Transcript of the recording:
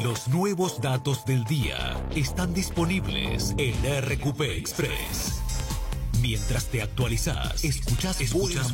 Los nuevos datos del día están disponibles en RQP Express. Mientras te actualizas, escuchas buena